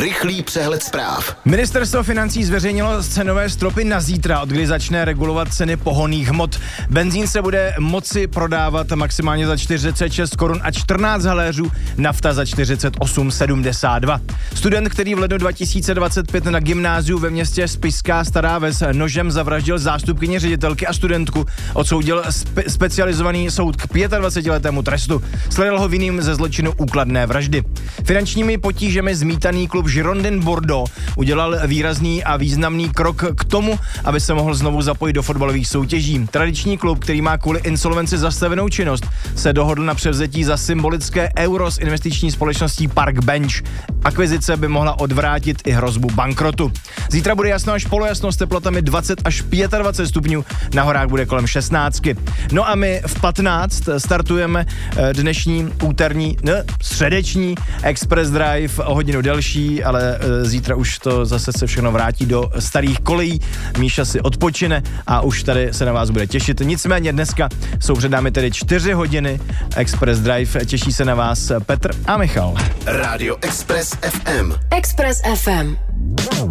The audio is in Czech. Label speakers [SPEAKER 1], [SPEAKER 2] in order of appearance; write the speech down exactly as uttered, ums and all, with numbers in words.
[SPEAKER 1] Rychlý přehled zpráv.
[SPEAKER 2] Ministerstvo financí zveřejnilo cenové stropy na zítra, od kdy začne regulovat ceny pohonných hmot. Benzín se bude moci prodávat maximálně za čtyřicet šest korun a čtrnáct haléřů, nafta za čtyřicet osm sedmdesát dva. Student, který v lednu dva tisíce dvacet pět na gymnáziu ve městě Spišská Stará Ves nožem zavraždil zástupkyni ředitelky a studentku, odsoudil spe- specializovaný soud k dvacetiletého trestu. Sledal ho vinným ze zločinu úkladné vraždy. Finančními potížemi zmítaný klub Girondin Bordeaux udělal výrazný a významný krok k tomu, aby se mohl znovu zapojit do fotbalových soutěží. Tradiční klub, který má kvůli insolvenci zastavenou činnost, se dohodl na převzetí za symbolické euro s investiční společností Park Bench. Akvizice by mohla odvrátit i hrozbu bankrotu. Zítra bude jasno až polojasno s teplotami dvacet až dvacet pět stupňů, na horách bude kolem šestnáct. No a my v patnáct startujeme dnešní úterní, ne, středeční Express Drive, o hodinu delší, ale zítra už to zase se všechno vrátí do starých kolejí. Míša si odpočine a už tady se na vás bude těšit. Nicméně dneska jsou před námi tedy čtyři hodiny Express Drive. Těší se na vás Petr a Michal.
[SPEAKER 1] Rádio Express ef em.
[SPEAKER 3] Express ef em.